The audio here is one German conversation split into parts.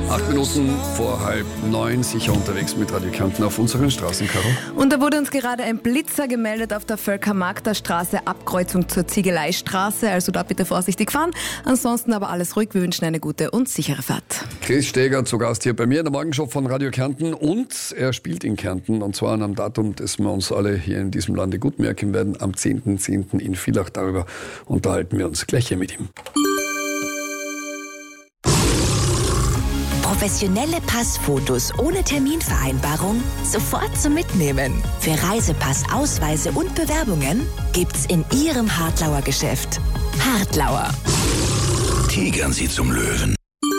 8 Minuten vor 8:30, sicher unterwegs mit Radio Kärnten auf unseren Straßen, Caro. Und da wurde uns gerade ein Blitzer gemeldet auf der Völker-Magda Straße, Abkreuzung zur Ziegeleistraße. Also da bitte vorsichtig fahren. Ansonsten aber alles ruhig. Wir wünschen eine gute und sichere Fahrt. Chris Steger zu Gast hier bei mir in der Morgenshow von Radio Kärnten. Und er spielt in Kärnten. Und zwar an einem Datum, das wir uns alle hier in diesem Lande gut merken werden. Am 10.10. in Villach. Darüber unterhalten wir uns gleich hier mit ihm. Professionelle Passfotos ohne Terminvereinbarung sofort zum Mitnehmen. Für Reisepass, Ausweise und Bewerbungen gibt's in Ihrem Hartlauer Geschäft. Hartlauer. Tigern Sie zum Löwen.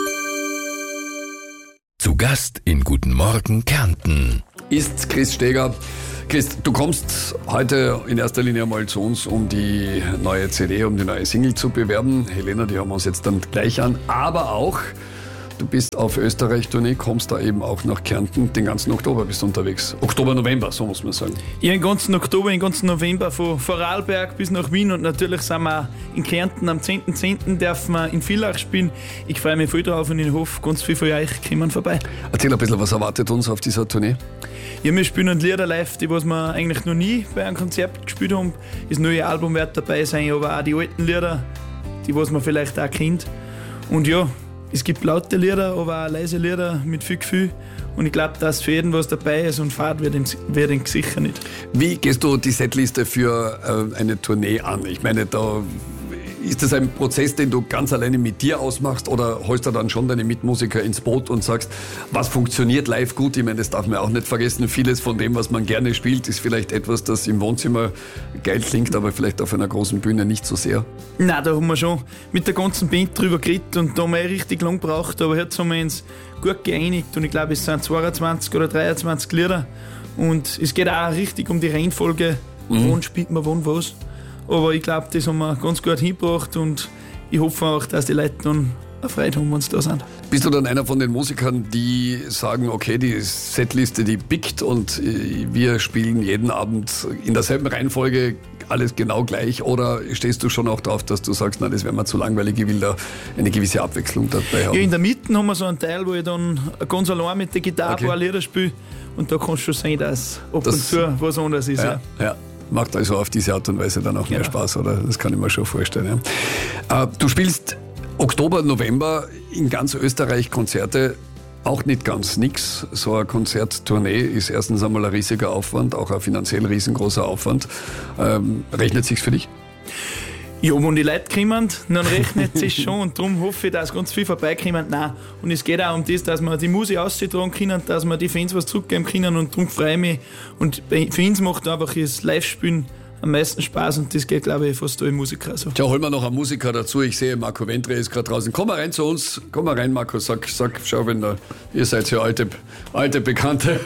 Zu Gast in Guten Morgen Kärnten. Ist Chris Steger. Chris, du kommst heute in erster Linie einmal zu uns, um die neue CD, um die neue Single zu bewerben. Helena, die haben wir uns jetzt dann gleich an. Aber auch, du bist auf Österreich-Tournee, kommst da eben auch nach Kärnten. Den ganzen Oktober bist du unterwegs. Oktober, November, so muss man sagen. Ja, den ganzen Oktober, den ganzen November von Vorarlberg bis nach Wien. Und natürlich sind wir in Kärnten am 10.10. dürfen wir in Villach spielen. Ich freue mich voll drauf und ich hoffe, ganz viele von euch kommen vorbei. Erzähl ein bisschen, was erwartet uns auf dieser Tournee? Ja, wir spielen Lieder live, die was wir eigentlich noch nie bei einem Konzert gespielt haben. Das neue Album wird dabei sein, aber auch die alten Lieder, die was man vielleicht auch kennt. Und ja, es gibt laute Lieder, aber auch leise Lieder mit viel Gefühl. Und ich glaube, dass für jeden was dabei ist und Fahrt wird ihn sicher nicht. Wie gehst du die Setliste für eine Tournee an? Ich meine, da ist das ein Prozess, den du ganz alleine mit dir ausmachst, oder holst du dann schon deine Mitmusiker ins Boot und sagst, was funktioniert live gut? Ich meine, das darf man auch nicht vergessen. Vieles von dem, was man gerne spielt, ist vielleicht etwas, das im Wohnzimmer geil klingt, aber vielleicht auf einer großen Bühne nicht so sehr. Nein, da haben wir schon mit der ganzen Band drüber geredet und da haben wir richtig lang gebraucht, aber jetzt haben wir uns gut geeinigt und ich glaube, es sind 22 oder 23 Lieder und es geht auch richtig um die Reihenfolge, wann spielt man wann was. Aber ich glaube, das haben wir ganz gut hingebracht und ich hoffe auch, dass die Leute dann eine Freude haben, wenn sie da sind. Bist du dann einer von den Musikern, die sagen, okay, die Setliste, die pickt und wir spielen jeden Abend in derselben Reihenfolge alles genau gleich? Oder stehst du schon auch drauf, dass du sagst, nein, das wäre mir zu langweilig, ich will da eine gewisse Abwechslung dabei haben? Ja, in der Mitte haben wir so einen Teil, wo ich dann ganz allein mit der Gitarre ein paar Lieder spiele und da kann es schon sein, dass ab und zu was anderes ist. Ja. Macht also auf diese Art und Weise dann auch mehr Spaß, oder? Das kann ich mir schon vorstellen. Ja. Du spielst Oktober, November in ganz Österreich Konzerte, auch nicht ganz nix. So eine Konzerttournee ist erstens einmal ein riesiger Aufwand, auch ein finanziell riesengroßer Aufwand. Rechnet sich's für dich? Ja, wenn die Leute kommen, dann rechnet es sich schon und darum hoffe ich, dass ganz viel vorbeikommen. Nein. Und es geht auch um das, dass wir die Musik auszutragen können, dass wir die Fans was zurückgeben können und darum freue ich mich. Und für uns macht einfach das Live-Spielen am meisten Spaß und das geht, glaube ich, fast alle Musiker so. Tja, holen wir noch einen Musiker dazu. Ich sehe, Marco Ventre ist gerade draußen. Komm mal rein zu uns. Komm mal rein, Marco. Sag, schau, wenn ihr seid ja alte Bekannte.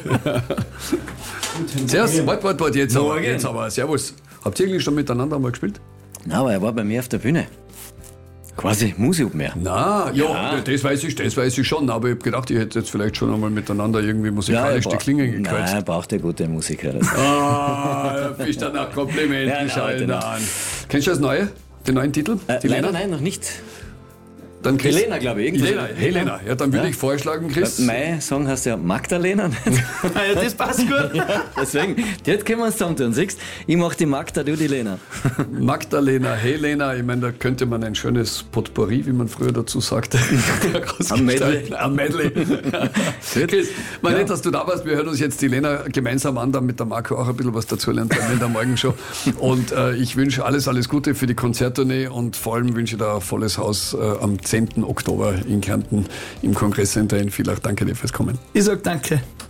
Servus, wart, jetzt aber. Servus. Habt ihr eigentlich schon miteinander mal gespielt? Nein, aber er war bei mir auf der Bühne. Quasi Musik mehr. Na, ja, das weiß ich schon, aber ich habe gedacht, ihr hättet jetzt vielleicht schon einmal miteinander irgendwie musikalisch die Klingen gekreuzt. Nein, er braucht ja gute Musiker. Da bist du nach Komplimenten an. Kennst du das Neue? Den neuen Titel? Leider nein, noch nicht. Dann Helena, glaube ich. Helena. Ja, dann würde ich vorschlagen, Chris. Mein Song heißt ja Magdalena. Ja, das passt gut. Ja, deswegen, jetzt können wir uns zusammentun. Siehst, ich mache die Magda, du die Lena. Magdalena, Helena, ich meine, da könnte man ein schönes Potpourri, wie man früher dazu sagte. Am Medley. Chris, nett, dass du da warst. Wir hören uns jetzt die Lena gemeinsam an, damit der Marco auch ein bisschen was dazu lernt in der Morgenshow. Und ich wünsche alles Gute für die Konzerttournee und vor allem wünsche ich da ein volles Haus am 10. Oktober in Kärnten im Kongresscenter in Villach. Danke dir fürs Kommen. Ich sage danke.